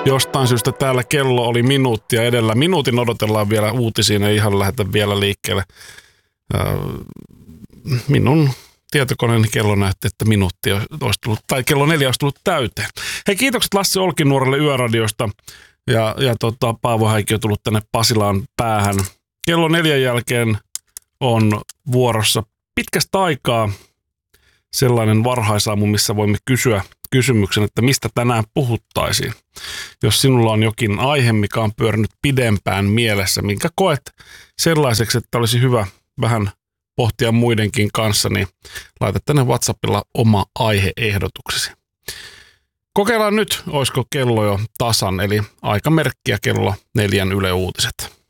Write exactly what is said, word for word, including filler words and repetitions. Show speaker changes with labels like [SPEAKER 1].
[SPEAKER 1] Jostain syystä täällä kello oli minuuttia edellä. Minuutin odotellaan vielä uutisiin, ei ihan lähdetä vielä liikkeelle. Minun tietokoneeni kello näytti, että minuutti olisi tullut, tai kello neljä olisi tullut täyteen. Hei, kiitokset Lassi Olkinuorelle Yöradiosta. Ja, ja tota, Paavo Häikki on tullut tänne Pasilaan päähän. Kello neljän jälkeen on vuorossa pitkästä aikaa sellainen varhaisaamu, missä voimme kysyä kysymyksen, että mistä tänään puhuttaisiin. Jos sinulla on jokin aihe, mikä on pyörinyt pidempään mielessä, minkä koet sellaiseksi, että olisi hyvä vähän pohtia muidenkin kanssa, niin laita tänne WhatsAppilla oma aiheehdotuksesi. Kokeillaan nyt, olisiko kello jo tasan, eli aikamerkkiä kello neljän Yle Uutiset.